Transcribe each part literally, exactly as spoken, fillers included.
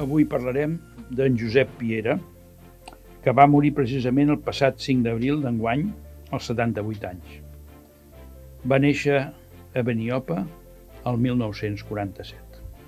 Avui parlarem d'en Josep Piera, que va morir precisament el passat cinc d'abril d'enguany, als setanta-vuit anys. Va néixer a Beniopa el mil nou-cents quaranta-set.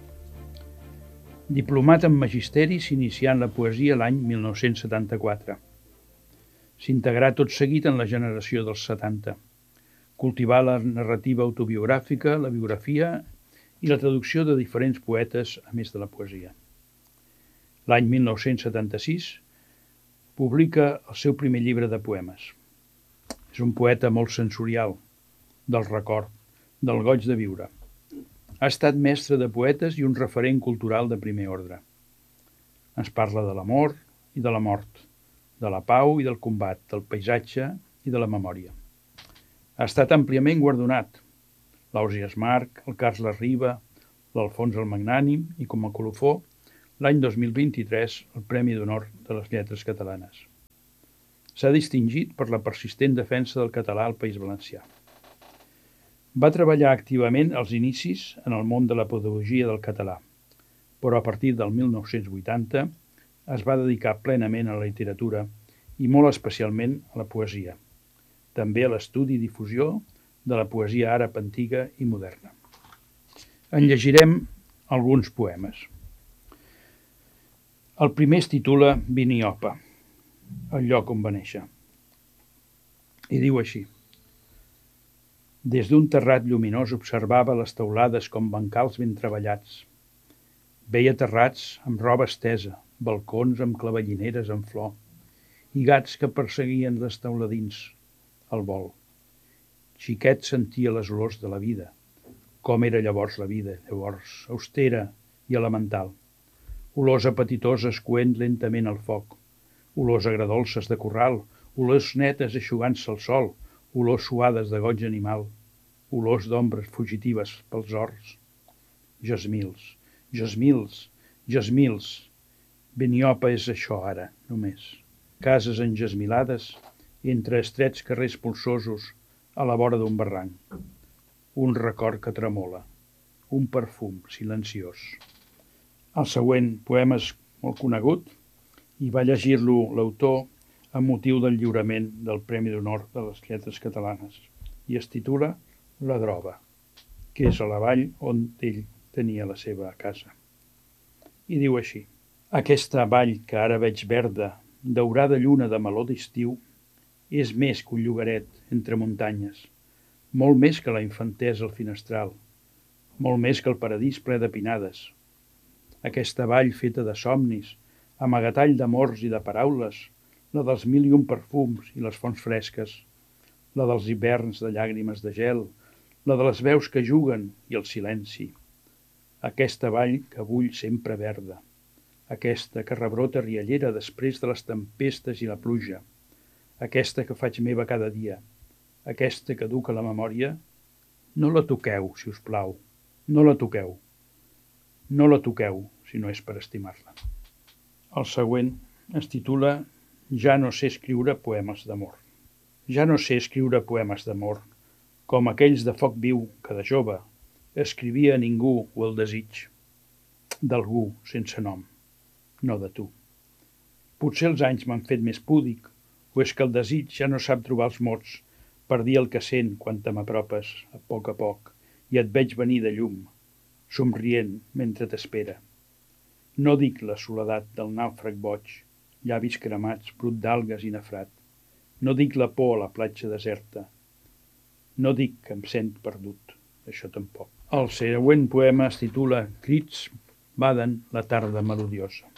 Diplomat en Magisteri, s'inicià en la poesia l'any mil nou-cents setanta-quatre. S'integrà tot seguit en la generació dels setanta. Cultivà la narrativa autobiogràfica, la biografia i la traducció de diferents poetes, a més de la poesia. L'any mil nou-cents setanta-sis publica el seu primer llibre de poemes. És un poeta molt sensorial, del record, del goig de viure. Ha estat mestre de poetes i un referent cultural de primer ordre. Ens parla de l'amor i de la mort, de la pau i del combat, del paisatge i de la memòria. Ha estat àmpliament guardonat. L'Ausiàs Marc, el Carles Riba, l'Alfons el Magnànim i, com a colofó, l'any dos mil vint-i-tres, el Premi d'Honor de les Lletres Catalanes. S'ha distingit per la persistent defensa del català al País Valencià. Va treballar activament als inicis en el món de la pedagogia del català, però a partir del mil nou-cents vuitanta es va dedicar plenament a la literatura i molt especialment a la poesia, també a l'estudi i difusió de la poesia àrab antiga i moderna. En llegirem alguns poemes. El primer es titula Beniopa, el lloc on va néixer, i diu així: des d'un terrat lluminós observava les teulades com bancals ben treballats. Veia terrats amb roba estesa, balcons amb clavellineres en flor i gats que perseguien les teuladins al vol. Xiquet sentia les olors de la vida. Com era llavors la vida, llavors, austera i elemental. Olors apetitoses coent lentament al foc, olors agredolces de corral, olors netes eixugant-se al sol, olors suades de goig animal, olors d'ombres fugitives pels horts. Jasmils, jasmils, jasmils. Beniopa és això ara, només. Cases enjasmilades entre estrets carrers polsosos a la vora d'un barranc. Un record que tremola, un perfum silenciós. El següent poema és molt conegut i va llegir-lo l'autor amb motiu del lliurament del Premi d'Honor de les Lletres Catalanes i es titula La Droba, que és a la vall on ell tenia la seva casa. I diu així: aquesta vall que ara veig verda, daurada lluna de meló d'estiu, és més que un llogaret entre muntanyes, molt més que la infantesa al finestral, molt més que el paradís ple de pinades. Aquesta vall feta de somnis, amagatall d'amors i de paraules, la dels mil i un perfums i les fonts fresques, la dels hiverns de llàgrimes de gel, la de les veus que juguen i el silenci. Aquesta vall que bull sempre verda, aquesta que rebrota riallera després de les tempestes i la pluja, aquesta que faig meva cada dia, aquesta que duc a la memòria, no la toqueu, si us plau, no la toqueu. No la toqueu, si no és per estimar-la. El següent es titula Ja no sé escriure poemes d'amor. Ja no sé escriure poemes d'amor, com aquells de foc viu que de jove escrivia a ningú o el desig d'algú sense nom, no de tu. Potser els anys m'han fet més púdic, o és que el desig ja no sap trobar els mots per dir el que sent quan te m'apropes a poc a poc i et veig venir de llum, somrient mentre t'espera. No dic la soledat del nàufrag boig, llavis cremats, brut d'algues i nafrat. No dic la por a la platja deserta. No dic que em sent perdut, això tampoc. El següent poema es titula Crits baden la tarda melodiosa.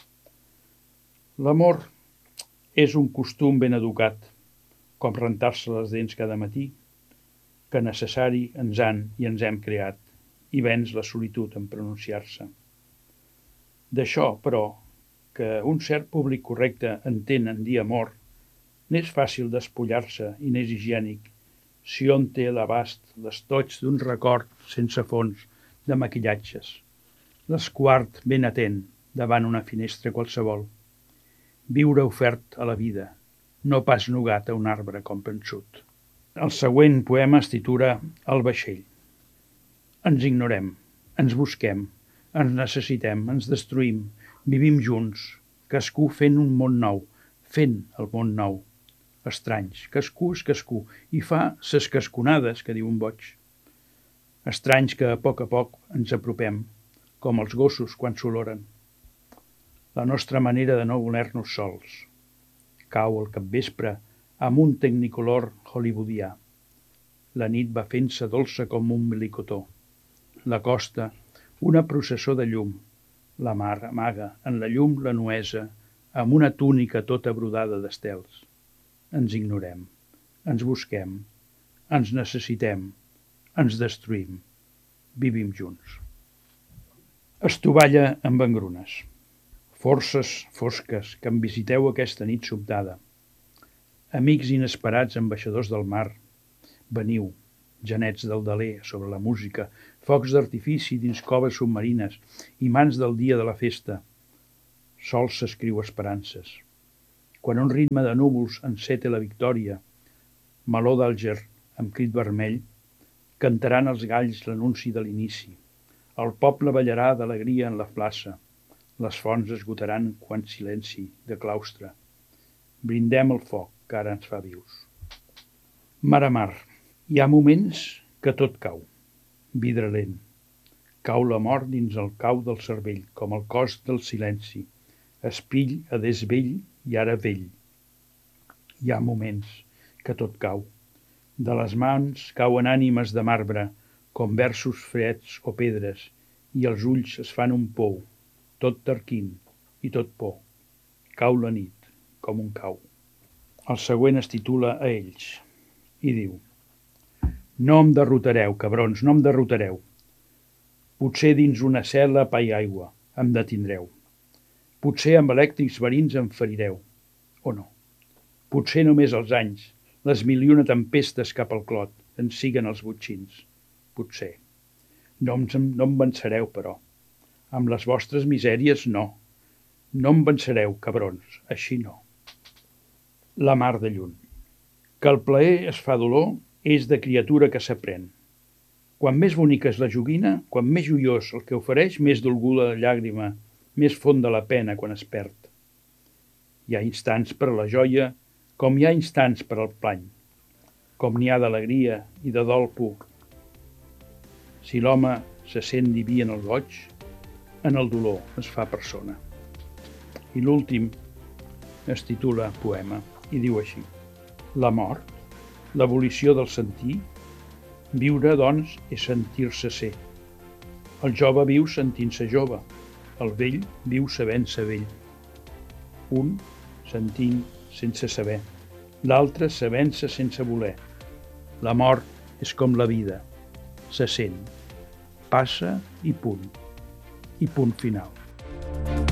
L'amor és un costum ben educat, com rentar-se les dents cada matí, que necessari ens han i ens hem creat, i venç la solitud en pronunciar-se. D'això, però, que un cert públic correcte entén en dir amor, n'és fàcil despullar-se i n'és higiènic si hom té a l'abast l'estoig d'un record sense fons de maquillatges, l'esquart ben atent davant una finestra qualsevol. Viure ofert a la vida, no pas nugat a un arbre com pençut. El següent poema es titula El vaixell. Ens ignorem, ens busquem, ens necessitem, ens destruïm Vivim junts, cascú fent un món nou, fent el món nou. Estranys, cascú és cascú, i fa ses casconades, que diu un boig. Estranys que a poc a poc ens apropem, com els gossos quan s'oloren. La nostra manera de no voler-nos sols. Cau el capvespre amb un tecnicolor hollywoodià. La nit va fent-se dolça com un melicotó. La costa, una processó de llum. La mar amaga en la llum la nuesa amb una túnica tota brodada d'estels. Ens ignorem, ens busquem, ens necessitem, ens destruïm. Vivim junts. Estovalla amb engrunes. Forces fosques que em visiteu aquesta nit sobtada. Amics inesperats ambaixadors del mar. Veniu, genets del deler sobre la música, focs d'artifici dins coves submarines, imants del dia de la festa. Sol s'escriu esperances. Quan un ritme de núvols encete la victòria, meló d'Àlger amb crit vermell, cantaran els galls l'anunci de l'inici. El poble ballarà d'alegria en la plaça. Les fonts esgotaran quan silenci de claustre. Brindem el foc que ara ens fa vius. Mar a mar. Hi ha moments que tot cau. Vidre lent. Cau la mort dins el cau del cervell, com el cos del silenci. Espill a desvell i ara vell. Hi ha moments que tot cau. De les mans cauen ànimes de marbre, com versos freds o pedres, i els ulls es fan un pou, tot tarquint i tot por. Cau la nit, com un cau. El següent es titula A ells, i diu: No em derrotareu, cabrons, no em derrotareu. Potser dins una cel·la pa i aigua em detindreu. Potser amb elèctrics verins em ferireu, o no. Potser només els anys, les mil i una tempestes cap al clot, en siguen els botxins. Potser. No em, no em vencereu, però. Amb les vostres misèries, no. No em vencereu, cabrons, així no. La mar de lluny. Que el plaer es fa dolor és de criatura que s'aprèn. Quan més bonica és la joguina, quan més joiós el que ofereix, més dolguda la llàgrima, més fonda la pena quan es perd. Hi ha instants per a la joia, com hi ha instants per al plany, com n'hi ha d'alegria i de dol pur. Si l'home se sent diví en el goig, en el dolor es fa persona. I l'últim es titula Poema i diu així: La mort, l'abolició del sentir, viure, doncs, és sentir-se ser. El jove viu sentint-se jove, el vell viu sabent-se vell. Un sentint sense saber, l'altre sabent-se sense voler. La mort és com la vida, se sent, passa i punt, i punt final.